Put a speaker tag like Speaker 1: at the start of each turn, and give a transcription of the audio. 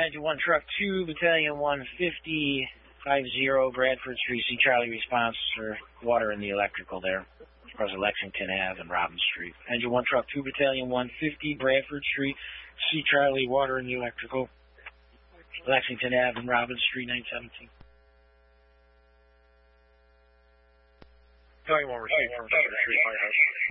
Speaker 1: Engine 1 Truck 2, Battalion 150, 50 Bradford Street. See Charlie response for water in the electrical there. Across Lexington Ave and Robin Street. Engine 1 Truck 2, Battalion 150, Bradford Street. See Charlie, water in the electrical. Lexington Ave and Robin Street, 917.
Speaker 2: Battalion 1 received from Center Street Firehouse.